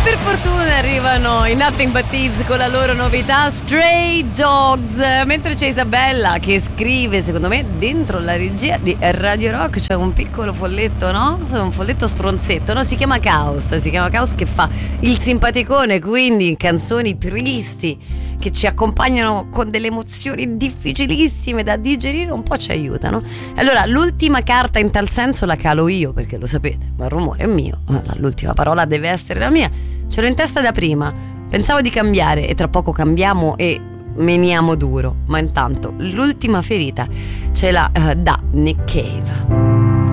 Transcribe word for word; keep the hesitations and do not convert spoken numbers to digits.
Per fortuna arrivano i Nothing But Thieves con la loro novità Stray Dogs, mentre c'è Isabella che scrive, secondo me dentro la regia di Radio Rock c'è un piccolo folletto, no? Un folletto stronzetto, no? Si chiama Caos, si chiama Caos, che fa il simpaticone, quindi canzoni tristi che ci accompagnano con delle emozioni difficilissime da digerire, un po' ci aiutano. Allora l'ultima carta in tal senso la calo io, perché lo sapete, ma il rumore è mio, l'ultima parola deve essere la mia. C'ero in testa da prima, pensavo di cambiare e tra poco cambiamo e meniamo duro, ma intanto l'ultima ferita ce la uh, dà Nick Cave.